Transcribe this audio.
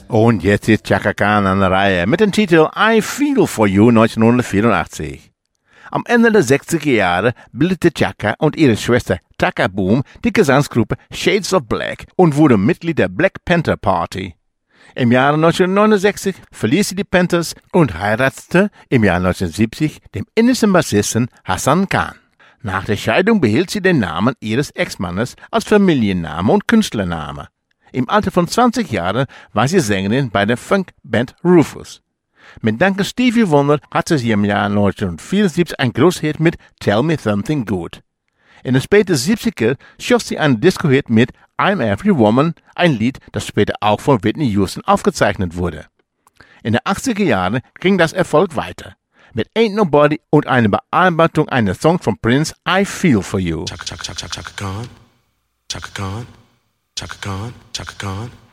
Und jetzt ist Chaka Khan an der Reihe mit dem Titel I Feel For You 1984. Am Ende der 60er Jahre bildete Chaka und ihre Schwester Taka Boom die Gesangsgruppe Shades of Black und wurde Mitglied der Black Panther Party. Im Jahre 1969 verließ sie die Panthers und heiratete im Jahr 1970 den indischen Bassisten Hassan Khan. Nach der Scheidung behielt sie den Namen ihres Ex-Mannes als Familienname und Künstlername. Im Alter von 20 Jahren war sie Sängerin bei der Funkband Rufus. Mit Dank an Stevie Wonder hatte sie im Jahr 1974 ein Großhit mit Tell Me Something Good. In den späten 70er schoss sie einen Disco-Hit mit I'm Every Woman, ein Lied, das später auch von Whitney Houston aufgezeichnet wurde. In den 80er Jahren ging das Erfolg weiter. Mit Ain't Nobody und einer Bearbeitung eines Songs von Prince, I Feel For You. Chaka Khan, Chaka Khan, Chaka Khan, Chaka Khan.